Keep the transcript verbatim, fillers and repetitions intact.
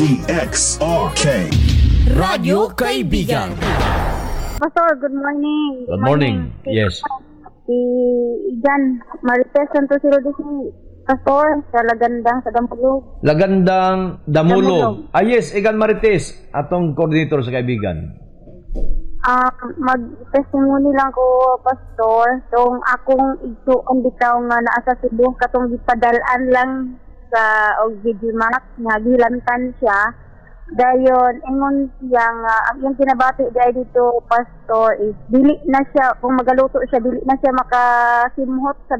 E X R K Radyo Kaibigan. Pastor, good morning. Good morning. Yes. Si Igan Marites Santos Rodisi, Pastor, sa Lagandang sa Dampulog. Lagandang Damulog. Damulog. Ah yes, Egan Marites, atong coordinator sa kaibigan. Ah, mag-testimony lang ko, Pastor, tong akong igsuon bitaw nga naa sa Cebu katong gipadalaan lang sa og video max nga gilantan siya. Dayon ingon siya nga ang iyang kinabati dai dito, Pastor, is dili na siya kung magaluto siya dili na siya makasimhot sa